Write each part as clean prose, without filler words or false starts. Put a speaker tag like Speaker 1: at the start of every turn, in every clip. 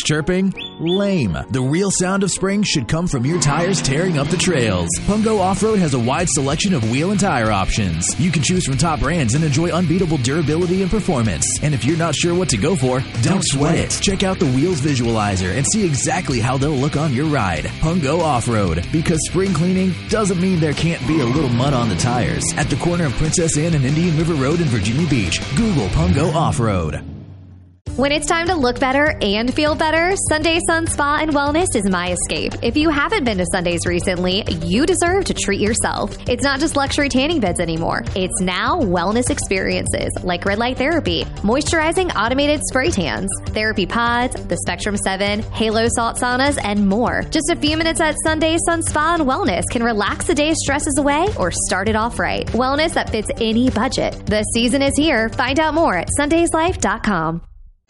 Speaker 1: chirping? Lame. The real sound of spring should come from your tires tearing up the trails. Pungo Off-Road has a wide selection of wheel and tire options. You can choose from top brands and enjoy unbeatable durability and performance. And if you're not sure what to go for, don't sweat it. Check out the Wheels Visualizer and see exactly how they'll look on your ride. Pungo Off-Road. Because spring cleaning doesn't mean there can't be a little mud on the tires. At the corner of Princess Anne and Indian River Road in Virginia Beach, Google Pungo Off-Road.
Speaker 2: When it's time to look better and feel better, Sunday Sun Spa and Wellness is my escape. If you haven't been to Sundays recently, you deserve to treat yourself. It's not just luxury tanning beds anymore. It's now wellness experiences like red light therapy, moisturizing automated spray tans, therapy pods, the Spectrum 7, Halo salt saunas, and more. Just a few minutes at Sunday Sun Spa and Wellness can relax the day's stresses away or start it off right. Wellness that fits any budget. The season is here. Find out more at sundayslife.com.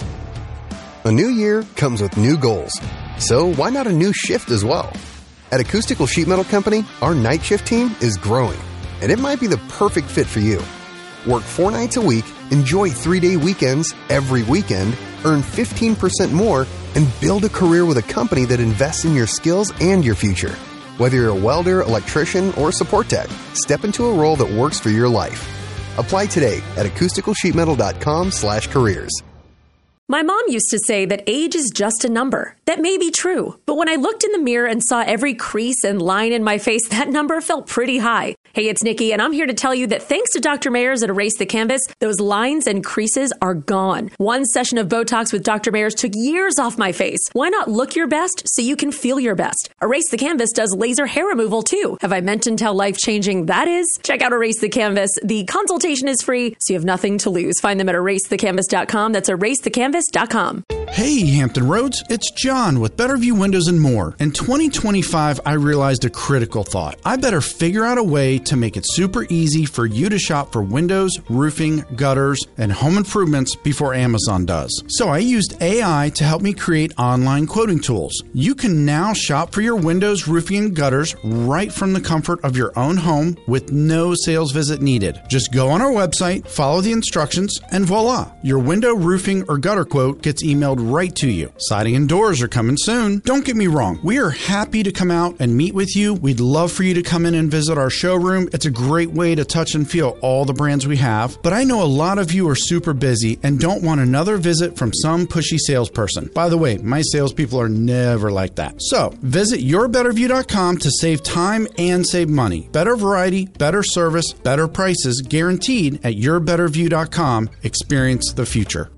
Speaker 3: A new year comes with new goals. So why not a new shift as well? At Acoustical Sheet Metal Company, our night shift team is growing, and it might be the perfect fit for you. Work 4 nights a week, enjoy 3-day weekends every weekend, earn 15% more, and build a career with a company that invests in your skills and your future. Whether you're a welder, electrician, or support tech, step into a role that works for your life. Apply today at acousticalsheetmetal.com/careers.
Speaker 4: My mom used to say that age is just a number. That may be true, but when I looked in the mirror and saw every crease and line in my face, that number felt pretty high. Hey, it's Nikki, and I'm here to tell you that thanks to Dr. Mayers at Erase the Canvas, those lines and creases are gone. One session of Botox with Dr. Mayers took years off my face. Why not look your best so you can feel your best? Erase the Canvas does laser hair removal too. Have I mentioned how life-changing that is? Check out Erase the Canvas. The consultation is free, so you have nothing to lose. Find them at erasethecanvas.com. That's erasethecanvas.com.
Speaker 5: Hey, Hampton Roads, it's John with Better View Windows and More. In 2025, I realized a critical thought. I better figure out a way to make it super easy for you to shop for windows, roofing, gutters, and home improvements before Amazon does. So I used AI to help me create online quoting tools. You can now shop for your windows, roofing, and gutters right from the comfort of your own home with no sales visit needed. Just go on our website, follow the instructions, and voila, your window, roofing, or gutter quote gets emailed right to you. Siding and doors are coming soon. Don't get me wrong. We are happy to come out and meet with you. We'd love for you to come in and visit our showroom. It's a great way to touch and feel all the brands we have. But I know a lot of you are super busy and don't want another visit from some pushy salesperson. By the way, my salespeople are never like that. So visit yourbetterview.com to save time and save money. Better variety, better service, better prices guaranteed at yourbetterview.com. Experience the future.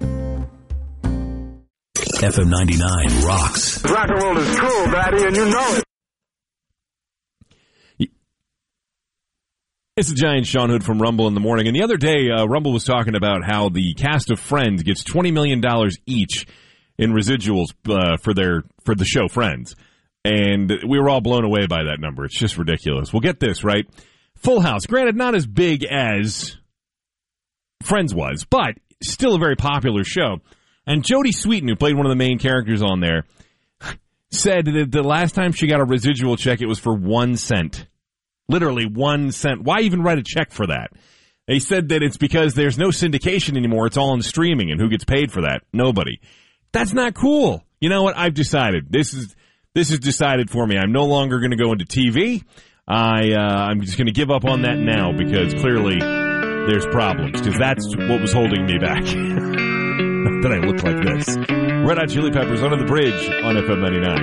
Speaker 6: FM 99 rocks.
Speaker 7: Rock and roll is cool, Daddy, and you know it.
Speaker 8: It's the Giant Sean Hood from Rumble in the Morning. And the other day, Rumble was talking about how the cast of Friends gets $20 million each in residuals for the show Friends. And we were all blown away by that number. It's just ridiculous. Well, get this, right? Full House, granted not as big as Friends was, but still a very popular show. And Jodie Sweetin, who played one of the main characters on there, said that the last time she got a residual check, it was for 1 cent. Literally 1 cent. Why even write a check for that? They said that it's because there's no syndication anymore. It's all in streaming, and who gets paid for that? Nobody. That's not cool. You know what? I've decided. This is decided for me. I'm no longer going to go into TV. I'm just going to give up on that now because clearly there's problems, because that's what was holding me back. Not that I look like this. Red Hot Chili Peppers, Under the Bridge on FM 99.